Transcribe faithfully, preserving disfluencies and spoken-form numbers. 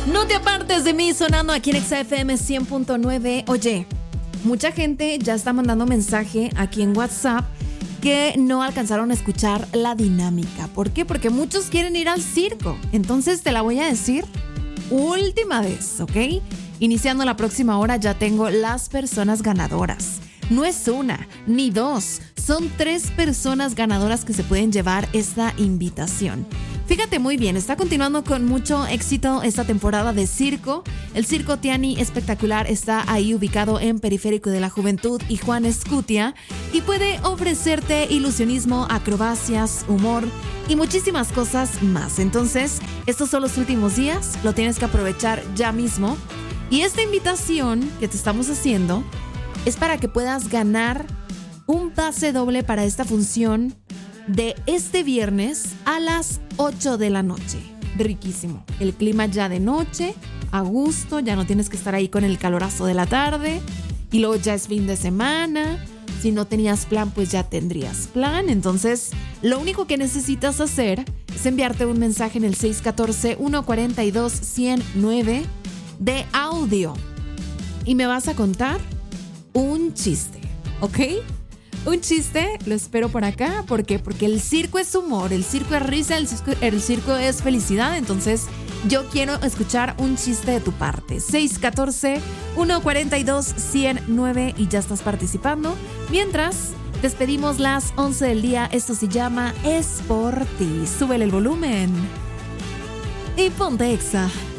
No te apartes de mí, sonando aquí en Exa F M cien punto nueve. Oye, mucha gente ya está mandando mensaje aquí en WhatsApp que no alcanzaron a escuchar la dinámica. ¿Por qué? Porque muchos quieren ir al circo. Entonces te la voy a decir última vez, ¿ok? Iniciando la próxima hora ya tengo las personas ganadoras. No es una, ni dos, son tres personas ganadoras que se pueden llevar esta invitación. Fíjate muy bien, está continuando con mucho éxito esta temporada de circo. El Circo Tiani Espectacular está ahí ubicado en Periférico de la Juventud y Juan Escutia y puede ofrecerte ilusionismo, acrobacias, humor y muchísimas cosas más. Entonces, estos son los últimos días, lo tienes que aprovechar ya mismo. Y esta invitación que te estamos haciendo es para que puedas ganar un pase doble para esta función de este viernes a las ocho de la noche. Riquísimo. El clima ya de noche, a gusto, ya no tienes que estar ahí con el calorazo de la tarde. Y luego ya es fin de semana. Si no tenías plan, pues ya tendrías plan. Entonces, lo único que necesitas hacer es enviarte un mensaje en el seis uno cuatro, uno cuatro dos, cero nueve de audio. Y me vas a contar un chiste, ¿ok? Un chiste, lo espero por acá. ¿Por qué? Porque el circo es humor, el circo es risa, el circo, el circo es felicidad. Entonces, yo quiero escuchar un chiste de tu parte. seis uno cuatro, uno cuatro dos, cero nueve y ya estás participando. Mientras, despedimos las once del día. Esto se llama Es por ti. Súbele el volumen y ponte Exa.